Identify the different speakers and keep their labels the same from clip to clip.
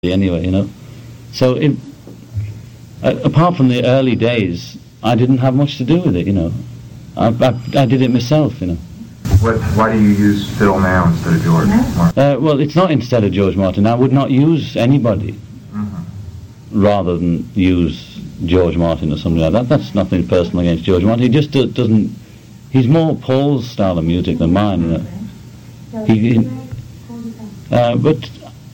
Speaker 1: anyway, you know. So apart from the early days, I didn't have much to do with it, you know. I did it myself, you know.
Speaker 2: Why do you use fiddle now instead of George Martin?
Speaker 1: Well, it's not instead of George Martin. I would not use anybody rather than use George Martin or something like that. That's nothing personal against George Martin. He just doesn't... He's more Paul's style of music than mine, you know. But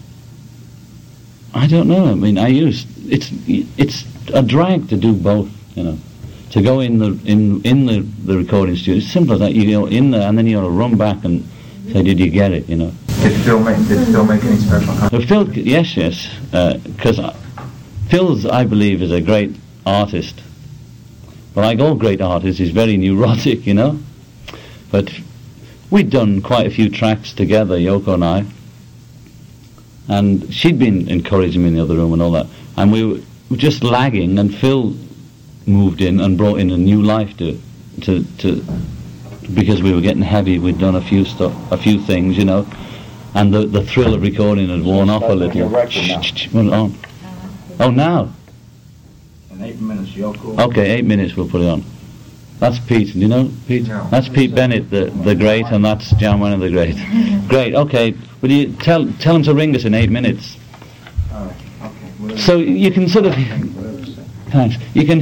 Speaker 1: I don't know. I mean, it's a drag to do both, you know. To go in the recording studio, it's simple as that. You go in there and then you got to run back and say, "Did you get it?" You know.
Speaker 2: Did Phil make any special contributions?
Speaker 1: Phil, yes, because Phil's, I believe, is a great artist. But like all great artists, he's very neurotic, you know. But we'd done quite a few tracks together, Yoko and I, and she'd been encouraging me in the other room and all that, and we were just lagging, and Phil moved in and brought in a new life to because we were getting heavy. We'd done a few things, you know, and the thrill of recording had worn off a little. Well, on. Oh, now.
Speaker 2: In 8 minutes, Yoko.
Speaker 1: Okay, 8 minutes. We'll put it on. That's Pete. Do you know Pete?
Speaker 2: No.
Speaker 1: That's Pete Bennett, the great, and that's Jan Wenner the great. Great. Okay. Will you tell him to ring us in 8 minutes?
Speaker 2: Okay.
Speaker 1: So you can sort of. Thanks. You can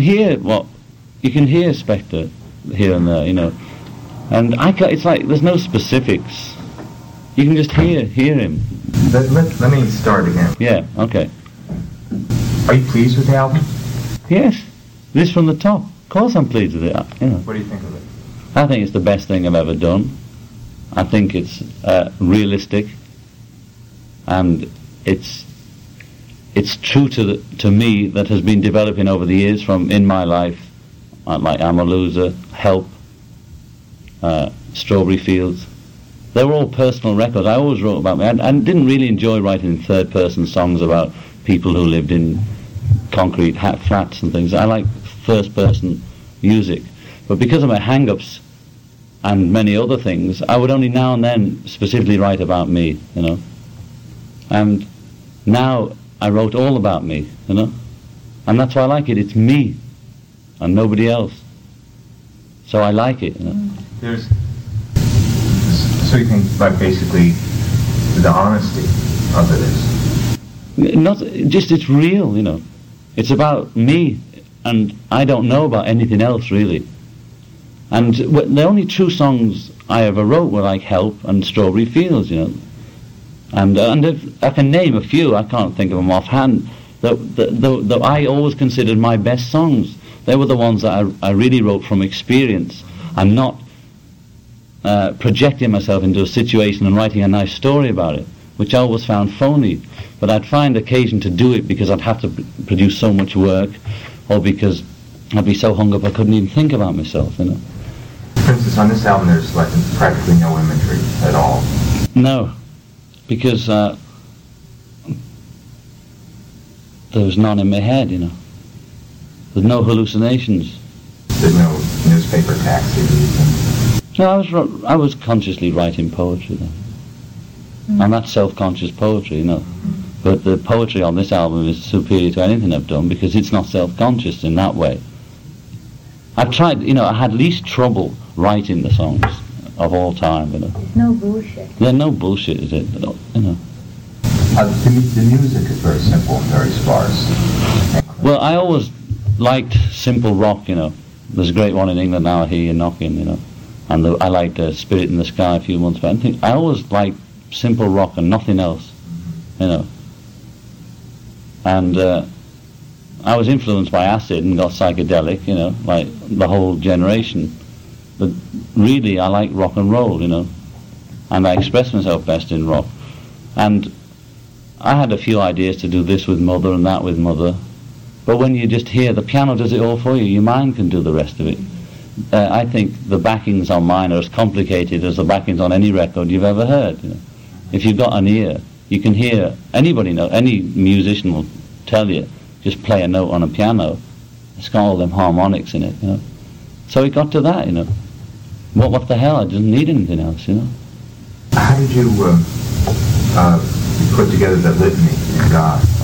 Speaker 1: hear Spector here and there, you know, and it's like there's no specifics. You can just hear him.
Speaker 2: Let me start again.
Speaker 1: Yeah. Okay.
Speaker 2: Are you pleased with the album?
Speaker 1: Yes. This from the top. Of course, I'm pleased with it. You know.
Speaker 2: What do you think of it?
Speaker 1: I think it's the best thing I've ever done. I think it's realistic, and it's true to me that has been developing over the years from in my life, like I'm a Loser, Help, Strawberry Fields. They were all personal records. I always wrote about me. I didn't really enjoy writing third-person songs about people who lived in concrete flats and things. I like first-person music. But because of my hang-ups and many other things, I would only now and then specifically write about me, you know. And now I wrote all about me, you know, and that's why I like it. It's me and nobody else, so I like it, you know.
Speaker 2: So you think, like, basically the honesty of it is
Speaker 1: not just, it's real, you know. It's about me, and I don't know about anything else really. And the only true songs I ever wrote were like Help and Strawberry Fields, you know. And if I can name a few, I can't think of them offhand, that I always considered my best songs. They were the ones that I really wrote from experience, and not projecting myself into a situation and writing a nice story about it, which I always found phony. But I'd find occasion to do it because I'd have to produce so much work, or because I'd be so hung up I couldn't even think about myself, you know.
Speaker 2: For instance, on this album there's like practically no imagery at all.
Speaker 1: No. Because there's none in my head, you know. There's no hallucinations.
Speaker 2: There's no newspaper taxis.
Speaker 1: No, I was consciously writing poetry then. And that's self-conscious poetry, you know. But the poetry on this album is superior to anything I've done because it's not self-conscious in that way. I've tried, you know, I had least trouble writing the songs of all time, you know.
Speaker 3: No bullshit.
Speaker 1: There's no bullshit, is it? You know.
Speaker 2: The music is very simple and very sparse.
Speaker 1: Well, I always liked simple rock, you know. There's a great one in England now, I Hear You Knocking, you know. And I liked Spirit in the Sky a few months back. I always liked simple rock and nothing else, you know. And I was influenced by acid and got psychedelic, you know, like the whole generation. But really, I like rock and roll, you know, and I express myself best in rock. And I had a few ideas to do this with Mother and that with Mother, but when you just hear the piano does it all for you, your mind can do the rest of it. I think the backings on mine are as complicated as the backings on any record you've ever heard. You know? If you've got an ear, you can hear, any musician will tell you, just play a note on a piano, it's got all them harmonics in it, you know. So it got to that, you know. What the hell, I didn't need anything else, you know.
Speaker 2: How did you put together the litany? God.